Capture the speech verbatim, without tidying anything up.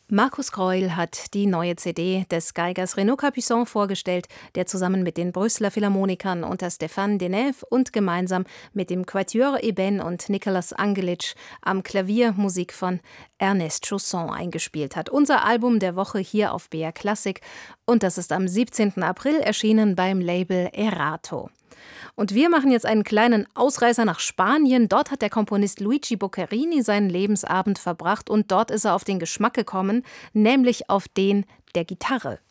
Markus Kreul hat die neue C D des Geigers Renaud Capuçon vorgestellt, der zusammen mit den Brüsseler Philharmonikern unter Stéphane Denève und gemeinsam mit dem Quatuor Eben und Nicolas Angelitsch am Klavier Musik von Ernest Chausson eingespielt hat. Unser Album der Woche hier auf B R Klassik, und das ist am siebzehnten April erschienen beim Label Erato. Und wir machen jetzt einen kleinen Ausreißer nach Spanien. Dort hat der Komponist Luigi Boccherini seinen Lebensabend verbracht und dort ist er auf den Geschmack gekommen, nämlich auf den der Gitarre.